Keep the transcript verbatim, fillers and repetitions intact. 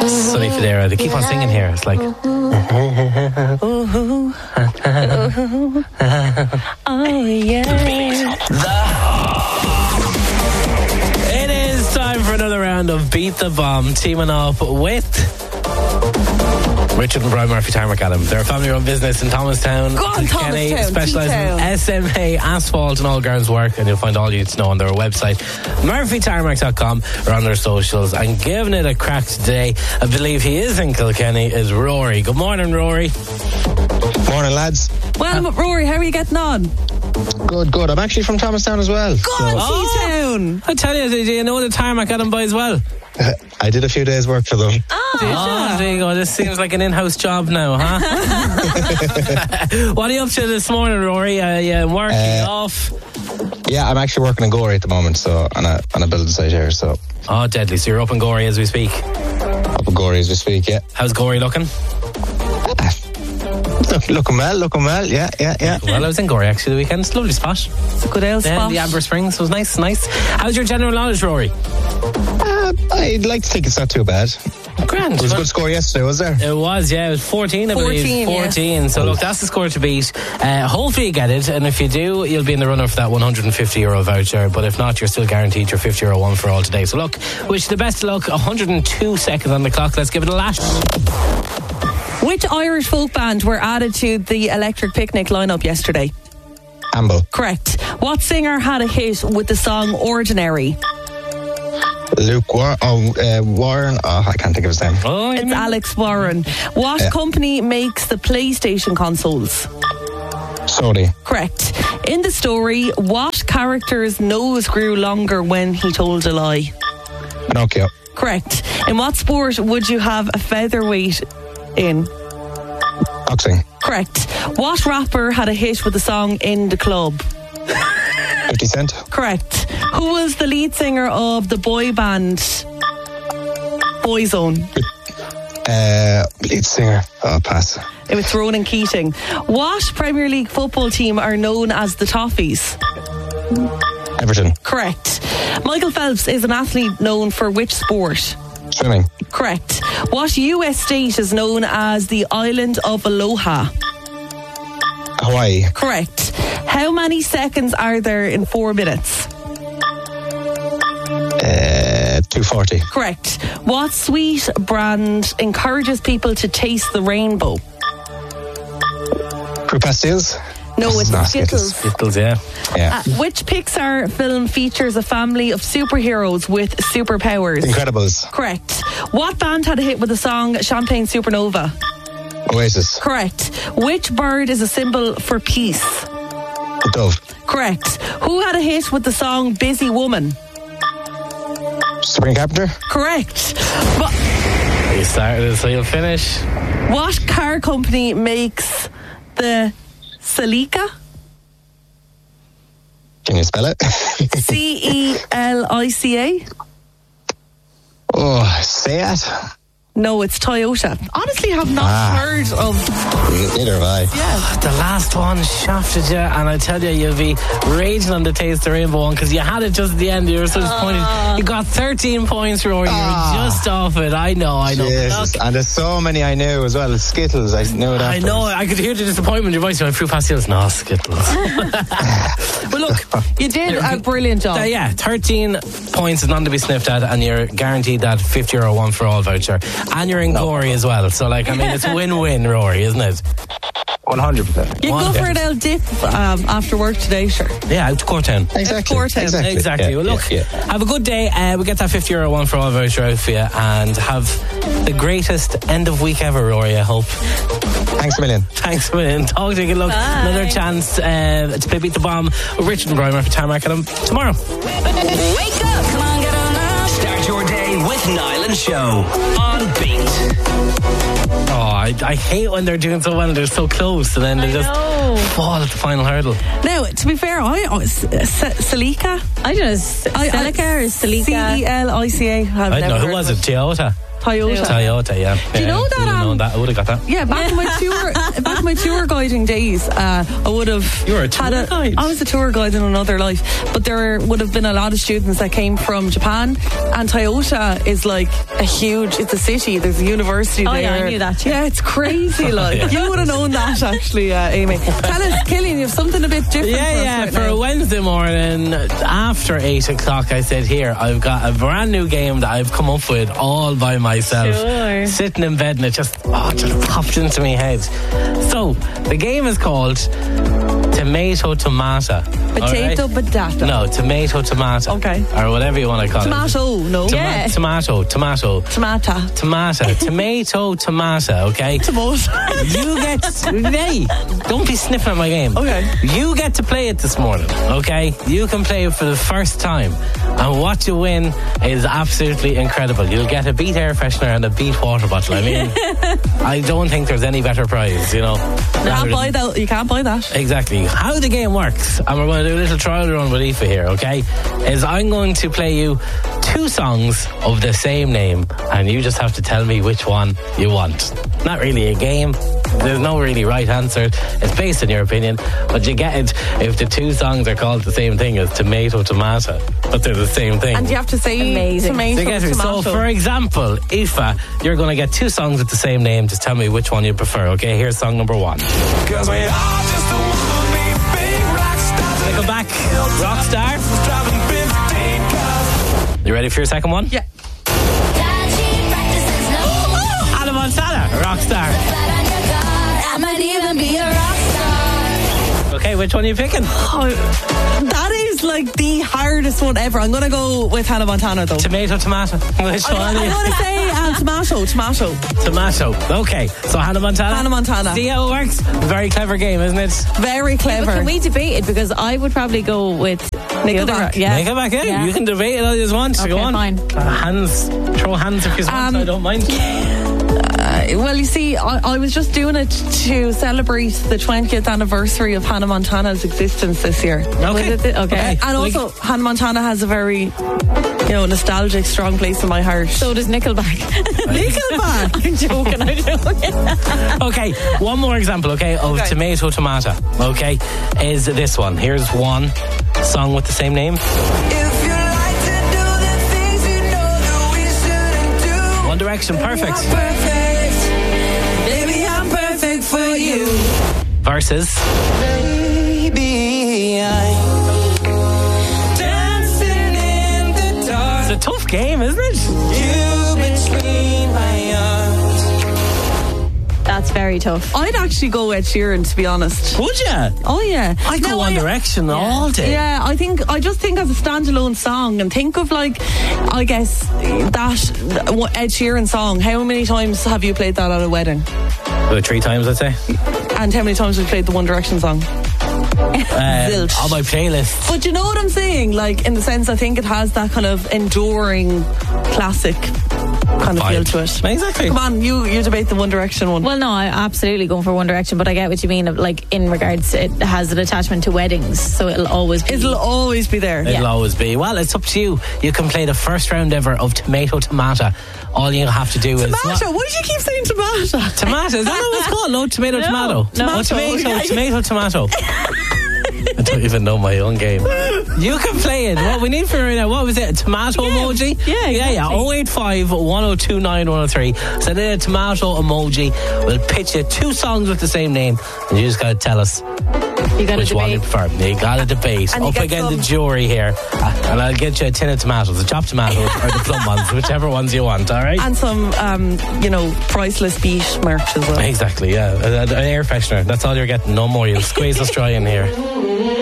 Sonny Fodera. They keep on singing here. It's like. Oh yeah. It is time for another round of Beat the Bomb, teaming up with Richard and Brian Murphy, Tarmac Adam. They're a family-run business in Thomastown. Go on, Kenny, Thomastown. specialising in S M A asphalt and all grounds work, and you'll find all you need to know on their website, murphy tarmac dot com, or on their socials. And giving it a crack today, I believe he is in Kilkenny, is Rory. Good morning, Rory. Morning, lads. Well, Rory, how are you getting on? Good, good. I'm actually from Thomastown as well. Go on, Oh. T-Town. I tell you, do you know the Tarmac Adam boy as well? I did a few days' work for them. Oh, there you go. This seems like an in-house job now, huh? What are you up to this morning, Rory? Are you working Uh, off? Yeah, I'm actually working in Gorey at the moment, so on a on a building site here. So Oh, deadly. So you're up in Gorey as we speak. up in Gorey as we speak. Yeah, How's Gorey looking? Look, looking well, looking well. Yeah, yeah, yeah. Well, I was in Gorey actually the weekend. It's a lovely spot. It's a good ale Yeah, spot. the Amber Springs was nice, nice. How's your general knowledge, Rory? Uh, I'd like to think it's not too bad. Grand. It was a good score yesterday, was there? It was, yeah. It was fourteen, I believe. fourteen, yeah. fourteen. So, look, that's the score to beat. Uh, hopefully you get it. And if you do, you'll be in the runner for that one hundred fifty euro voucher. But if not, you're still guaranteed your fifty euro one for all today. So, look, wish you the best of luck. one hundred two seconds on the clock. Let's give it a lash. Which Irish folk band were added to the Electric Picnic lineup yesterday? Ambo. Correct. What singer had a hit with the song Ordinary? Luke War- oh, uh, Warren. Oh, I can't think of his name. Oh, It's Alex Warren. What Yeah. company makes the PlayStation consoles? Sony. Correct. In the story, what character's nose grew longer when he told a lie? Pinocchio. Correct. In what sport would you have a featherweight in? Boxing. Correct. What rapper had a hit with the song In the Club? fifty Cent. Correct. Who was the lead singer of the boy band Boyzone? Uh, lead singer. Oh, pass. It was Ronan Keating. What Premier League football team are known as the Toffees? Everton. Correct. Michael Phelps is an athlete known for which sport? Swimming. Correct. What U S state is known as the island of Aloha? Hawaii. Correct. How many seconds are there in four minutes? Uh, two forty. Correct. What sweet brand encourages people to taste the rainbow? Fruit pastilles. No, it's Nah, Skittles. Skittles, yeah. Yeah. Uh, which Pixar film features a family of superheroes with superpowers? Incredibles. Correct. What band had a hit with the song Champagne Supernova? Oasis. Correct. Which bird is a symbol for peace? Dove. Correct. Who had a hit with the song Busy Woman? Sabrina Carpenter. Correct. What, You started, so you'll finish. what car company makes the Celica? Can you spell it? C E L I C A? Oh, Seat. No, it's Toyota. Honestly, I have not Ah. heard of. Neither have I. Yeah. The last one shafted you, and I tell you, you'll be raging on the Taste the Rainbow one because you had it just at the end. You were so disappointed. You got thirteen points, Rory. You were just off it. I know, I know. Jesus. Look, And there's so many I knew as well. Skittles, I knew it I afterwards. know, I could hear the disappointment in your voice. You're like, fruit pastilles, no, Skittles. But look, You did a brilliant job. uh, yeah, thirteen points is none to be sniffed at, and you're guaranteed that fifty euro one for all voucher. And you're in Glory as well. So, like, I mean, it's win-win, Rory, isn't it? one hundred percent. You go for an L dip um, after work today, sure. Yeah, out to Courtown. Exactly. Cortown. Exactly. Exactly. Yeah, well, look, yeah, yeah. have a good day. Uh, we get that fifty euro one for all voucher out for you, and have the greatest end of week ever, Rory, I hope. Thanks a million. Thanks a million. Talk to you. Good luck. Bye. Another chance uh, to play Beat the Bomb with Richard and Brian Murphy, Tarmac Adam tomorrow. Wake up! Come on, get on up! Start your day with Niall and Show on Beat. Oh, I, I hate when they're doing so well and they're so close and then they I just know. fall at the final hurdle. Now, to be fair, I, I S- S- Celica. I don't know, Celica or Celica? C E L I C A. I've I don't never know, who heard was of it? Toyota? Toyota. Toyota, yeah. Do you Yeah, know that, would've um, known that. I would have got that. Yeah, back in my tour, back in my tour guiding days, uh, I would have. You were a tour had guide? I was a tour guide in another life, but there would have been a lot of students that came from Japan, and Toyota is like a huge. It's a city. There's a university Oh, there. yeah, I knew that, yeah. Yeah, it's crazy. Like Yeah. you would have known that actually, uh, Amy. Tell us, Killian, you have something a bit different. Yeah, for us yeah. right For now. a Wednesday morning after eight o'clock, I said, "Here, I've got a brand new game that I've come up with all by myself, Sure. sitting in bed, and it just oh, it just popped into my head." So the game is called Tomato Tomato. Potato, all right? potato. No, Tomato Tomato. Okay. Or whatever you want to call Tomato, no. it. Toma- Yeah. Tomato, tomato, Tomato. tomato, tomato, tomato. Okay. Tomato. You get, hey, don't be sniffing at my game. Okay. You get to play it this morning, okay? You can play it for the first time. And what you win is absolutely incredible. You'll get a Beat air freshener and a Beat water bottle. I mean, I don't think there's any better prize, you know. You can't buy that. You can't buy that. Exactly. How the game works, and we're going to do a little trial run with Aoife here, okay? Is I'm going to play you two songs of the same name, and you just have to tell me which one you want. Not really a game. There's no really right answer. It's based on your opinion, but you get it if the two songs are called the same thing as tomato, tomato, but they're the same thing. And you have to say Amazing. tomato, So, get it. tomato. So, for example, Aoife, you're going to get two songs with the same name. Just tell me which one you prefer, okay? Here's song number one. Cause we all just wanna be big rock stars. Go back. Rockstar. Driving fifteen cars. You ready for your second one? Yeah. Hannah Montana, Rockstar. I might even be a rock star. Okay, which one are you picking? Oh, that is like the hardest one ever. I'm going to go with Hannah Montana though. Tomato, tomato. Which one? I'm going to say uh, tomato, tomato. Tomato. Okay, so Hannah Montana. Hannah Montana. See how it works? Very clever game, isn't it? Very But clever. can we debate it? Because I would probably go with the other. Nickelback. Yeah. Make it back in. Yeah. You can debate it all you want. Okay, Go on. fine. Uh, hands. Throw hands if you want. Um, I don't mind. Uh, well, you see, I, I was just doing it to celebrate the twentieth anniversary of Hannah Montana's existence this year. Okay. Was it the- okay. And also, Hannah Montana has a very, you know, nostalgic, strong place in my heart. So does Nickelback. Nickelback. I'm joking, I'm joking. Okay, one more example, okay, of Okay. tomato, tomato, okay, is this one. Here's one song with the same name. If you like to do the things you know that we shouldn't do. One Direction, perfect. Perfect. Baby, I'm perfect for you. Versus Baby, I'm dancing in the dark. it's a tough game, isn't it? You between my arms. That's very tough. I'd actually go Ed Sheeran, to be honest. Would you? Oh, yeah. I go No, One I- Direction all day. Yeah, I think I just think as a standalone song and think of like, I guess that uh, Ed Sheeran song. How many times have you played that at a wedding? Well, three times, I'd say. And how many times have you played the One Direction song? Uh, Zilch. on my playlist. But you know what I'm saying? Like, in the sense, I think it has that kind of enduring classic kind of feel Vibe. to it. Exactly. Come on, you you debate the One Direction one. Well, no, I absolutely going for One Direction, but I get what you mean. Like in regards, it has an attachment to weddings, so it'll always be. It'll always be there. It'll Yeah. always be. Well, it's up to you. You can play the first round ever of Tomato Tomato. All you have to do is... Tomato. Why do you keep saying tomato? Tomato, is that what it's called? No, tomato, No. tomato. No. Oh, tomato, tomato, tomato. I don't even know my own game. You can play it. What we need for right now, what was it? A tomato emoji? yeah, Yeah, yeah. exactly. oh eight five, one oh two, nine one oh three. Send in a tomato emoji. We'll pitch you two songs with the same name, and you just got to tell us You got which to one you debate. prefer. You got to debate. And you Up get against some- the jury here. Uh, and I'll get you a tin of tomatoes, the chopped tomatoes, or the plum ones, whichever ones you want, all right? And some, um, you know, priceless beat merch as well. Exactly, yeah. An air freshener. That's all you're getting. No more. You'll squeeze us dry in here.